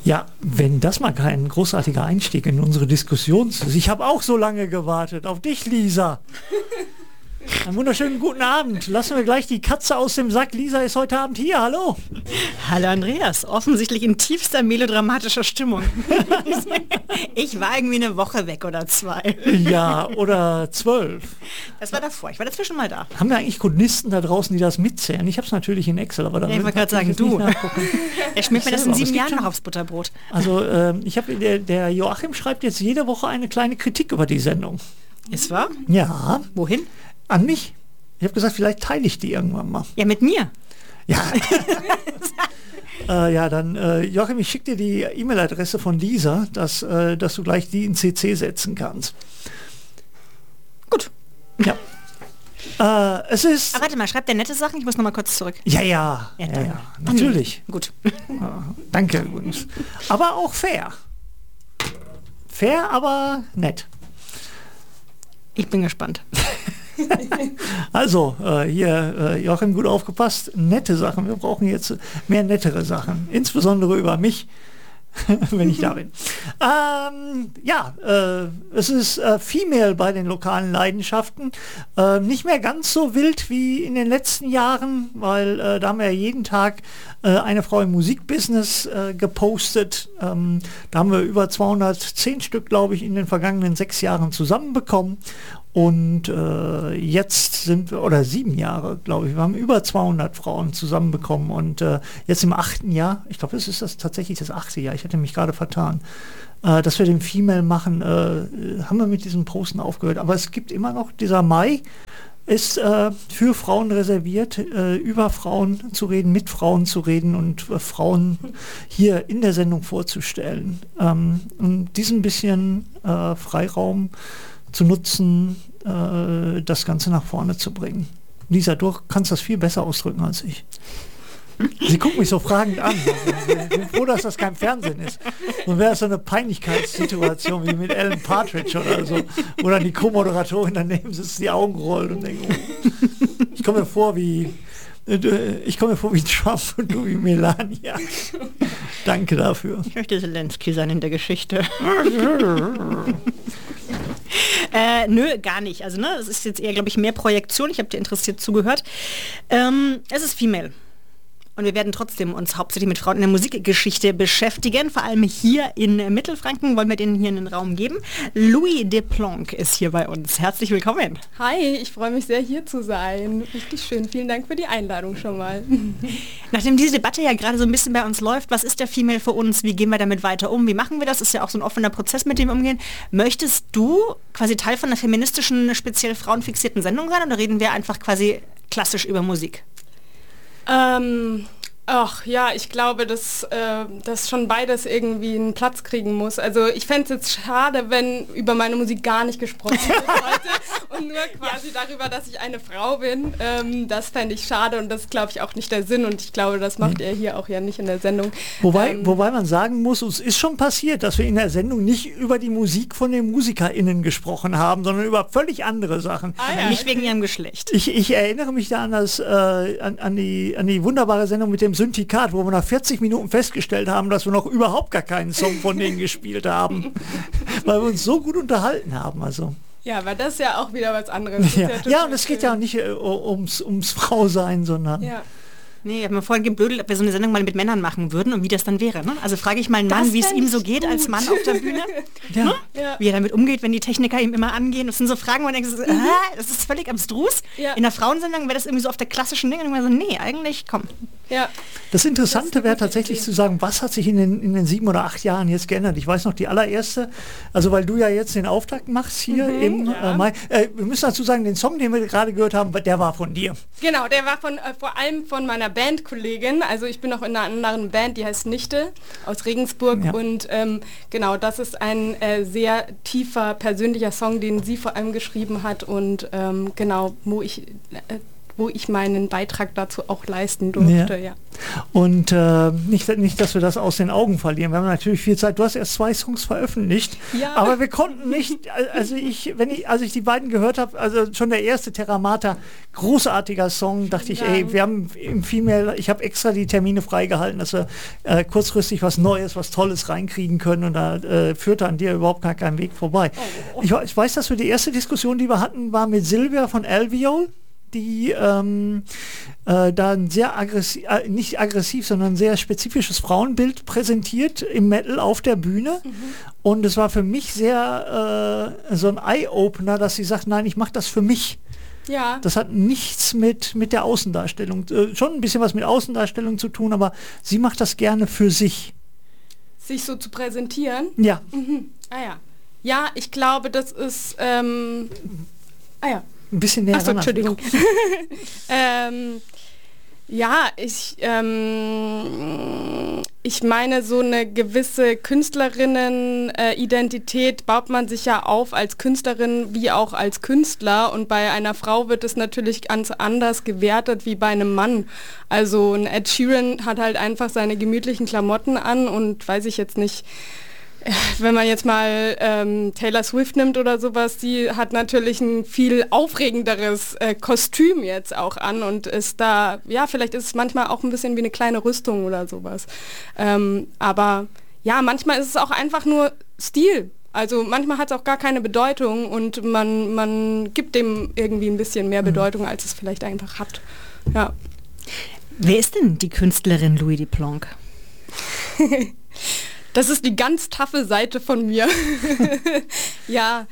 Ja, wenn das mal kein großartiger Einstieg in unsere Diskussion ist. Ich habe auch so lange gewartet auf dich, Lisa. Einen wunderschönen guten Abend. Lassen wir gleich die Katze aus dem Sack. Lisa ist heute Abend hier. Hallo. Hallo Andreas. Offensichtlich in tiefster melodramatischer Stimmung. Ich war irgendwie eine Woche weg oder 2. Ja, oder 12. Das war davor. Ich war dazwischen mal da. Haben wir eigentlich Chronisten da draußen, die das mitzählen? Ich habe es natürlich in Excel, aber da ich wollte gerade sagen, du. Er schmiert mir das in 7 Jahren noch aufs Butterbrot. Also ich habe der Joachim schreibt jetzt jede Woche eine kleine Kritik über die Sendung. Ist wahr? Ja. Wohin? An mich. Ich habe gesagt, vielleicht teile ich die irgendwann mal. Ja, mit mir. Ja. Ja, dann Joachim, ich schicke dir die E-Mail-Adresse von Lisa, dass du gleich die in CC setzen kannst. Gut. Ja. Es ist... Aber warte mal, schreibt der nette Sachen? Ich muss noch mal kurz zurück. Ja, natürlich. Gut. Danke übrigens. Aber auch fair. Fair, aber nett. Ich bin gespannt. Also, hier, Joachim, gut aufgepasst. Nette Sachen. Wir brauchen jetzt mehr nettere Sachen. Insbesondere über mich, wenn ich da bin. Es ist Female bei den lokalen Leidenschaften. Nicht mehr ganz so wild wie in den letzten Jahren, weil da haben wir ja jeden Tag eine Frau im Musikbusiness gepostet. Da haben wir über 210 Stück, glaube ich, in den vergangenen 6 Jahren zusammenbekommen. Und jetzt sind wir, oder 7 Jahre, glaube ich, wir haben über 200 Frauen zusammenbekommen und jetzt im 8. Jahr, ich glaube, das tatsächlich das 8. Jahr, ich hatte mich gerade vertan, dass wir den Female machen, haben wir mit diesem Posten aufgehört. Aber es gibt immer noch, dieser Mai ist für Frauen reserviert, über Frauen zu reden, mit Frauen zu reden und Frauen hier in der Sendung vorzustellen. Und diesen bisschen Freiraum zu nutzen, das Ganze nach vorne zu bringen. Lisa, du kannst das viel besser ausdrücken als ich. Sie guckt mich so fragend an. Ich bin froh, dass das kein Fernsehen ist. Und wäre es so eine Peinlichkeitssituation wie mit Alan Partridge oder so, wo dann die Co-Moderatorin daneben sitzt, die Augen rollt und denkt, oh, ich komme mir vor wie Trump und du wie Melania. Danke dafür. Ich möchte Zelensky sein in der Geschichte. Nö, gar nicht. Also es ist jetzt eher, glaube ich, mehr Projektion. Ich habe dir interessiert zugehört. Es ist Female. Und wir werden trotzdem uns hauptsächlich mit Frauen in der Musikgeschichte beschäftigen. Vor allem hier in Mittelfranken wollen wir denen hier einen Raum geben. Louis Deplanck ist hier bei uns. Herzlich willkommen. Hi, ich freue mich sehr, hier zu sein. Richtig schön. Vielen Dank für die Einladung schon mal. Nachdem diese Debatte ja gerade so ein bisschen bei uns läuft, was ist der Female für uns? Wie gehen wir damit weiter um? Wie machen wir das? Ist ja auch so ein offener Prozess, mit dem wir umgehen. Möchtest du quasi Teil von einer feministischen, speziell frauenfixierten Sendung sein? Oder reden wir einfach quasi klassisch über Musik? Ach ja, ich glaube, dass schon beides irgendwie einen Platz kriegen muss. Also ich fände es jetzt schade, wenn über meine Musik gar nicht gesprochen wird heute und nur quasi darüber, dass ich eine Frau bin. Das fände ich schade und das ist, glaube ich, auch nicht der Sinn und ich glaube, das macht er hier auch ja nicht in der Sendung. Wobei man sagen muss, es ist schon passiert, dass wir in der Sendung nicht über die Musik von den MusikerInnen gesprochen haben, sondern über völlig andere Sachen. Ja. Nicht wegen ihrem Geschlecht. Ich erinnere mich da an die wunderbare Sendung mit dem Syndikat, wo wir nach 40 Minuten festgestellt haben, dass wir noch überhaupt gar keinen Song von denen gespielt haben, weil wir uns so gut unterhalten haben. Also. Ja, aber das ist ja auch wieder was anderes. Ja, und es geht ja auch nicht ums Frausein, sondern... Ja. Nee, ich habe mir vorhin geblödelt, ob wir so eine Sendung mal mit Männern machen würden und wie das dann wäre. Ne? Also frage ich mal einen Mann, wie es ihm so geht als Mann auf der Bühne. Ja. Ne? Ja. Wie er damit umgeht, wenn die Techniker ihm immer angehen. Das sind so Fragen, wo man denkt, das ist völlig abstrus. Ja. In der Frauensendung wäre das irgendwie so auf der klassischen Ding. Und ich so, nee, eigentlich, komm. Ja. Das Interessante wäre tatsächlich zu sagen, was hat sich in den 7 oder 8 Jahren jetzt geändert? Ich weiß noch, die allererste, also weil du ja jetzt den Auftakt machst hier im Mai. Wir müssen dazu sagen, den Song, den wir gerade gehört haben, der war von dir. Genau, der war vor allem von meiner Bandkollegin. Also ich bin noch in einer anderen Band, die heißt Nichte aus Regensburg. Ja. Und genau, das ist ein sehr tiefer, persönlicher Song, den sie vor allem geschrieben hat und genau, wo ich wo ich meinen Beitrag dazu auch leisten durfte, ja. Und nicht, dass wir das aus den Augen verlieren. Wir haben natürlich viel Zeit. Du hast erst 2 Songs veröffentlicht, aber wir konnten nicht, als ich die beiden gehört habe, also schon der erste Terramata, großartiger Song, dachte ich, wir haben im Female, ich habe extra die Termine freigehalten, dass wir kurzfristig was Neues, was Tolles reinkriegen können und da führte an dir überhaupt gar kein Weg vorbei. Ich weiß, dass wir die erste Diskussion, die wir hatten, war mit Silvia von Alveol, die da ein sehr nicht aggressiv, sondern ein sehr spezifisches Frauenbild präsentiert im Metal auf der Bühne. Und es war für mich sehr so ein Eye-Opener, dass sie sagt, nein, ich mache das für mich. Ja. Das hat nichts mit der Außendarstellung, schon ein bisschen was mit Außendarstellung zu tun, aber sie macht das gerne für sich. Sich so zu präsentieren? Ja. Ah ja. Ja, ich glaube, das ist... Ein bisschen näher ran. Entschuldigung. Ich meine, so eine gewisse Künstlerinnen-Identität baut man sich ja auf als Künstlerin wie auch als Künstler, und bei einer Frau wird es natürlich ganz anders gewertet wie bei einem Mann. Also ein Ed Sheeran hat halt einfach seine gemütlichen Klamotten an und weiß ich jetzt nicht, wenn man jetzt mal Taylor Swift nimmt oder sowas, die hat natürlich ein viel aufregenderes Kostüm jetzt auch an und ist da, ja, vielleicht ist es manchmal auch ein bisschen wie eine kleine Rüstung oder sowas. Aber ja, manchmal ist es auch einfach nur Stil. Also manchmal hat es auch gar keine Bedeutung und man gibt dem irgendwie ein bisschen mehr Bedeutung, als es vielleicht einfach hat. Ja. Wer ist denn die Künstlerin Louis Duplanc? Das ist die ganz taffe Seite von mir. Ja,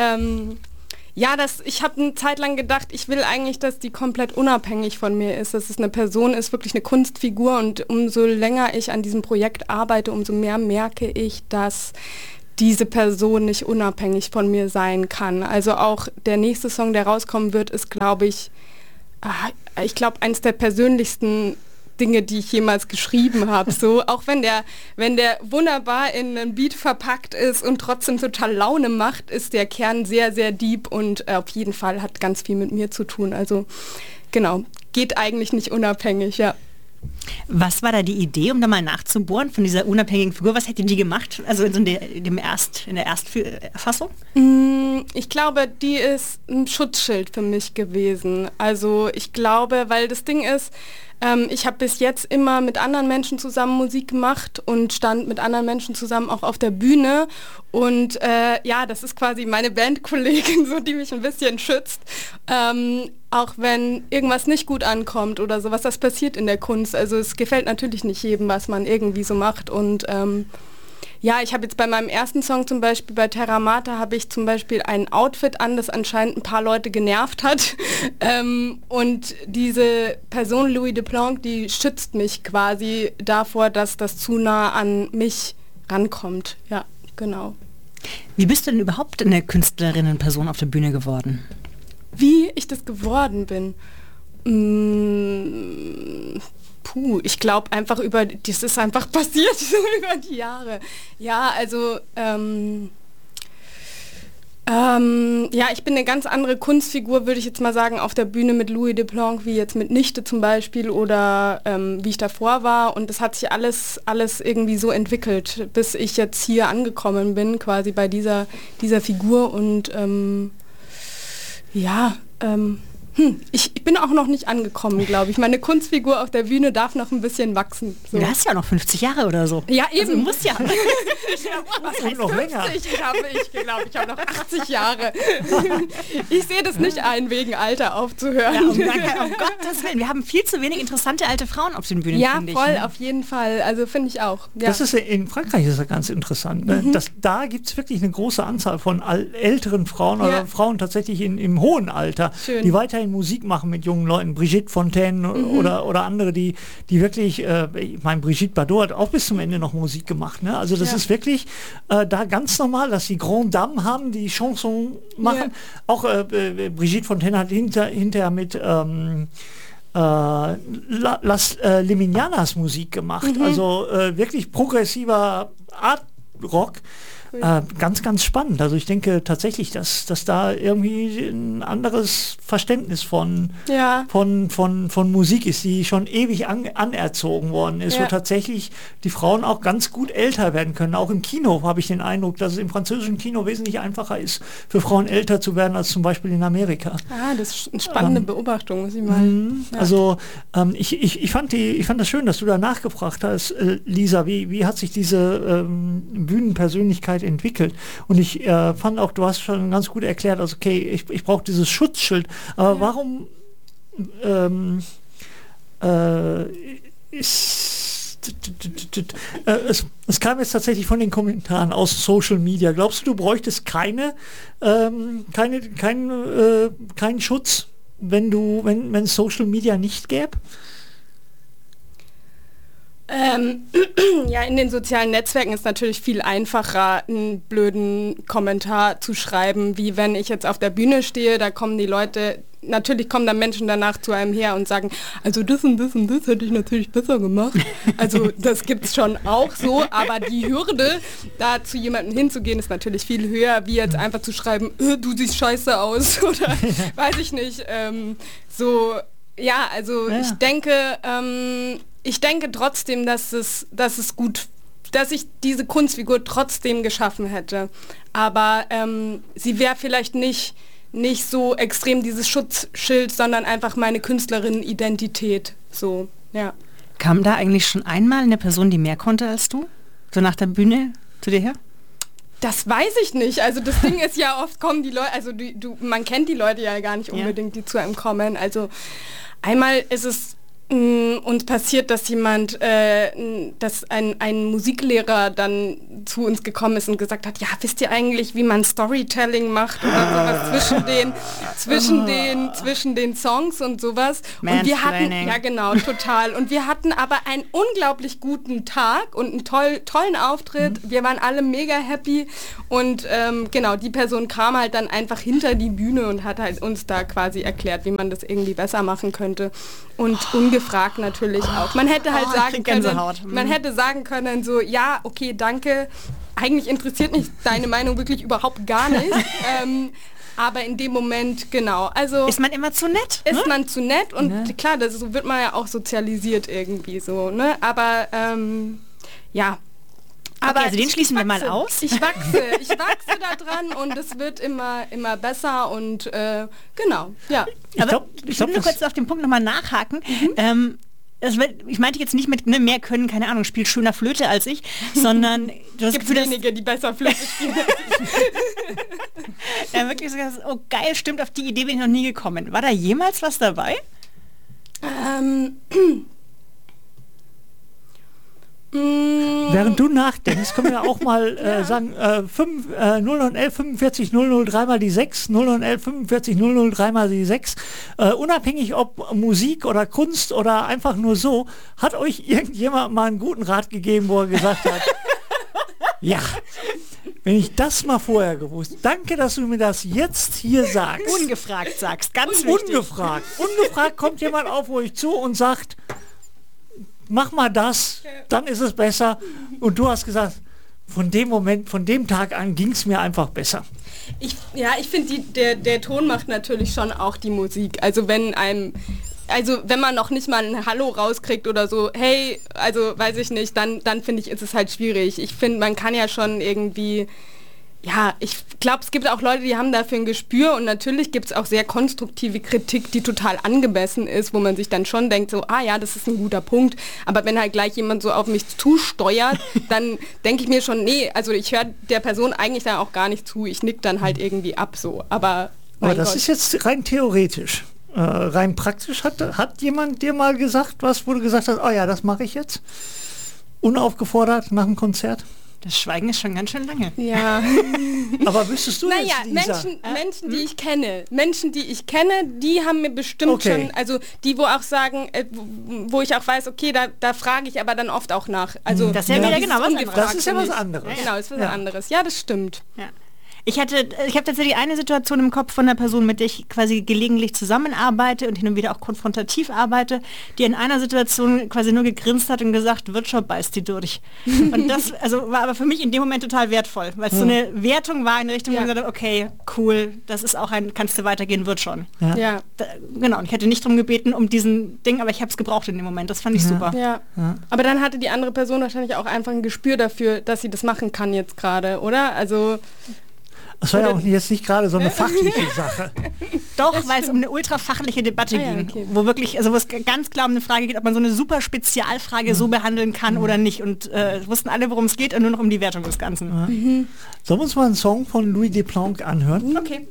ich habe eine Zeit lang gedacht, ich will eigentlich, dass die komplett unabhängig von mir ist, dass es eine Person ist, wirklich eine Kunstfigur, und umso länger ich an diesem Projekt arbeite, umso mehr merke ich, dass diese Person nicht unabhängig von mir sein kann. Also auch der nächste Song, der rauskommen wird, ist, glaube ich, eins der persönlichsten Dinge, die ich jemals geschrieben habe. So, auch wenn der wunderbar in einen Beat verpackt ist und trotzdem total Laune macht, ist der Kern sehr, sehr deep und auf jeden Fall hat ganz viel mit mir zu tun. Also genau, geht eigentlich nicht unabhängig, ja. Was war da die Idee, um da mal nachzubohren von dieser unabhängigen Figur? Was hätte die gemacht? Also in der Erstfassung? Ich glaube, die ist ein Schutzschild für mich gewesen. Also ich glaube, weil das Ding ist, ich habe bis jetzt immer mit anderen Menschen zusammen Musik gemacht und stand mit anderen Menschen zusammen auch auf der Bühne. Und das ist quasi meine Bandkollegin, so, die mich ein bisschen schützt. Auch wenn irgendwas nicht gut ankommt oder sowas, das passiert in der Kunst. Also es gefällt natürlich nicht jedem, was man irgendwie so macht. Und ich habe jetzt bei meinem ersten Song zum Beispiel, bei Terramata, habe ich zum Beispiel ein Outfit an, das anscheinend ein paar Leute genervt hat. Und diese Person, Louis Duplanc, die schützt mich quasi davor, dass das zu nah an mich rankommt. Ja, genau. Wie bist du denn überhaupt eine Künstlerinnenperson auf der Bühne geworden? Wie ich das geworden bin? Ich glaube einfach das ist einfach passiert so über die Jahre. Ja, also ich bin eine ganz andere Kunstfigur, würde ich jetzt mal sagen, auf der Bühne mit Louis Duplanc, wie jetzt mit Nichte zum Beispiel oder wie ich davor war, und das hat sich alles irgendwie so entwickelt, bis ich jetzt hier angekommen bin, quasi bei dieser Figur, und ich bin auch noch nicht angekommen, glaube ich. Meine Kunstfigur auf der Bühne darf noch ein bisschen wachsen. So. Du hast ja noch 50 Jahre oder so. Ja, eben. Also, muss ja. Was heißt noch 50? Länger? Ich glaube, ich habe noch 80 Jahre. Ich sehe das nicht ein, wegen Alter aufzuhören. Ja, um Gottes Willen. Wir haben viel zu wenig interessante alte Frauen auf den Bühnen, finde ich. Ja, voll, auf jeden Fall. Also finde ich auch. Ja. Das ist in Frankreich ist das ganz interessant. Ne? Da gibt es wirklich eine große Anzahl von älteren Frauen oder Frauen tatsächlich im hohen Alter, die weiterhin Musik machen mit jungen Leuten. Brigitte Fontaine oder andere, die wirklich, ich meine, Brigitte Bardot hat auch bis zum Ende noch Musik gemacht. Ne? Also das ist wirklich da ganz normal, dass die Grand Dames haben, die Chanson machen. Ja. Auch Brigitte Fontaine hat hinterher mit Las Liminianas Musik gemacht. Also wirklich progressiver Art Rock. Ganz, ganz spannend. Also ich denke tatsächlich, dass da irgendwie ein anderes Verständnis von Musik ist, die schon ewig anerzogen worden ist, wo tatsächlich die Frauen auch ganz gut älter werden können. Auch im Kino habe ich den Eindruck, dass es im französischen Kino wesentlich einfacher ist, für Frauen älter zu werden, als zum Beispiel in Amerika. Das ist eine spannende Beobachtung, muss ich meinen. Also ich fand das schön, dass du da nachgefragt hast, Lisa, wie hat sich diese Bühnenpersönlichkeit entwickelt? Und ich fand auch, du hast schon ganz gut erklärt, also okay, ich brauche dieses Schutzschild, aber warum es kam jetzt tatsächlich von den Kommentaren aus Social Media. Glaubst du bräuchtest keinen Schutz, wenn es Social Media nicht gäbe? In den sozialen Netzwerken ist natürlich viel einfacher, einen blöden Kommentar zu schreiben, wie wenn ich jetzt auf der Bühne stehe, da kommen die Leute, natürlich kommen dann Menschen danach zu einem her und sagen, also das und das und das hätte ich natürlich besser gemacht. Also das gibt es schon auch so, aber die Hürde, da zu jemandem hinzugehen, ist natürlich viel höher, wie jetzt einfach zu schreiben, du siehst scheiße aus oder weiß ich nicht. Ich denke trotzdem, dass es gut, dass ich diese Kunstfigur trotzdem geschaffen hätte. Aber sie wäre vielleicht nicht so extrem dieses Schutzschild, sondern einfach meine Künstlerinnen-Identität. So, ja. Kam da eigentlich schon einmal eine Person, die mehr konnte als du? So nach der Bühne zu dir her? Das weiß ich nicht. Also das Ding ist ja, oft kommen die Leute, also man kennt die Leute ja gar nicht unbedingt, die zu einem kommen. Also einmal ist es uns passiert, dass dass ein Musiklehrer dann zu uns gekommen ist und gesagt hat, ja, wisst ihr eigentlich, wie man Storytelling macht oder sowas zwischen den Songs und sowas. Und wir hatten, ja genau, total. Und wir hatten aber einen unglaublich guten Tag und einen tollen Auftritt. Wir waren alle mega happy und die Person kam halt dann einfach hinter die Bühne und hat halt uns da quasi erklärt, wie man das irgendwie besser machen könnte. Und ungefragt natürlich auch. Man hätte halt sagen können, so, ja, okay, danke, eigentlich interessiert mich deine Meinung wirklich überhaupt gar nicht. Aber in dem Moment, genau. Also ist man immer zu nett? Ist man zu nett und klar, so wird man ja auch sozialisiert irgendwie so, ne? Aber Aber okay, also den schließen wir mal aus. Ich wachse da dran und es wird immer besser und genau, ja. Ich will nur kurz auf den Punkt nochmal nachhaken. Ich meinte jetzt nicht mit mehr können, keine Ahnung, spielt schöner Flöte als ich, sondern du hast Gefühl, wenige, die besser Flöte spielen. Ja, wirklich so, oh geil, stimmt, auf die Idee bin ich noch nie gekommen. War da jemals was dabei? Während du nachdenkst, können wir auch mal sagen, 0011 45 003 mal die 6, 0011 45 003 mal die 6. Unabhängig ob Musik oder Kunst oder einfach nur so, hat euch irgendjemand mal einen guten Rat gegeben, wo er gesagt hat, ja, wenn ich das mal vorher gewusst, danke, dass du mir das jetzt hier sagst. Ungefragt sagst, ganz wichtig. Ungefragt kommt jemand auf euch zu und sagt, mach mal das, dann ist es besser. Und du hast gesagt, von dem Tag an ging es mir einfach besser. Ich finde, der Ton macht natürlich schon auch die Musik. Also wenn man noch nicht mal ein Hallo rauskriegt oder so, hey, also weiß ich nicht, dann finde ich, ist es halt schwierig. Ich finde, man kann ja schon irgendwie, ja, ich glaube, es gibt auch Leute, die haben dafür ein Gespür und natürlich gibt es auch sehr konstruktive Kritik, die total angemessen ist, wo man sich dann schon denkt, so, das ist ein guter Punkt, aber wenn halt gleich jemand so auf mich zusteuert, dann denke ich mir schon, nee, also ich höre der Person eigentlich dann auch gar nicht zu, ich nick dann halt irgendwie ab, so, aber das ist jetzt rein theoretisch. Rein praktisch hat jemand dir mal gesagt, wo du gesagt hast, das mache ich jetzt? Unaufgefordert nach dem Konzert? Das Schweigen ist schon ganz schön lange. Ja. Aber wüsstest du jetzt, Lisa? Menschen, die ich kenne, die haben mir bestimmt schon, also die, wo auch sagen, wo ich auch weiß, okay, da frage ich aber dann oft auch nach. Also das ist ja wieder das ist ja was anderes. Genau, ist was anderes. Ja, das stimmt. Ja. Ich habe tatsächlich eine Situation im Kopf von einer Person, mit der ich quasi gelegentlich zusammenarbeite und hin und wieder auch konfrontativ arbeite, die in einer Situation quasi nur gegrinst hat und gesagt, wird schon, beißt die durch. Und das war aber für mich in dem Moment total wertvoll, weil es so eine Wertung war in der Richtung, wo ich gesagt habe, okay, cool, das ist auch kannst du weitergehen, wird schon. Ja. Genau, und ich hätte nicht darum gebeten, um diesen Ding, aber ich habe es gebraucht in dem Moment, das fand ich super. Ja. Aber dann hatte die andere Person wahrscheinlich auch einfach ein Gespür dafür, dass sie das machen kann jetzt gerade, oder? Also das war ja auch jetzt nicht gerade so eine fachliche Sache. Doch, weil es um eine ultrafachliche Debatte ging, okay. wo wirklich, also wo es ganz klar um eine Frage geht, ob man so eine super Spezialfrage so behandeln kann oder nicht. Und wussten alle, worum es geht und nur noch um die Wertung des Ganzen. Sollen wir uns mal einen Song von Louis Desplanques anhören? Okay.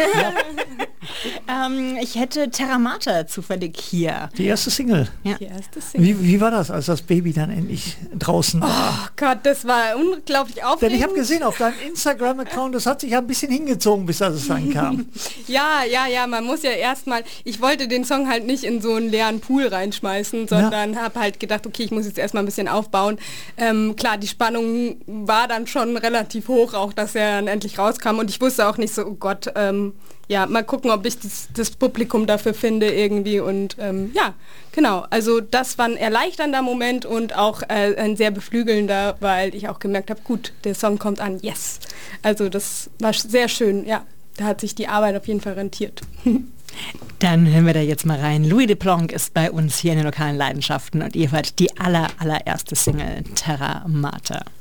Ich hätte Terra Mater zufällig hier. Die erste Single. Ja. die erste Single. Wie war das, als das Baby dann endlich draußen war? Oh Gott, das war unglaublich aufregend. Denn ich habe gesehen auf deinem Instagram-Account, das hat sich ja ein bisschen hingezogen, bis das dann kam. Ja, man muss ja erstmal, ich wollte den Song halt nicht in so einen leeren Pool reinschmeißen, sondern habe halt gedacht, okay, ich muss jetzt erstmal ein bisschen aufbauen. Klar, die Spannung war dann schon relativ hoch, auch dass er dann endlich rauskam und ich wusste auch nicht so, oh Gott, mal gucken, ob ich das Publikum dafür finde irgendwie und genau, also das war ein erleichternder Moment und auch ein sehr beflügelnder, weil ich auch gemerkt habe, gut, der Song kommt an, yes. Also das war sehr schön, ja, da hat sich die Arbeit auf jeden Fall rentiert. Dann hören wir da jetzt mal rein. Louis Desplanques ist bei uns hier in den lokalen Leidenschaften und ihr hört die allererste Single, Terra Mater.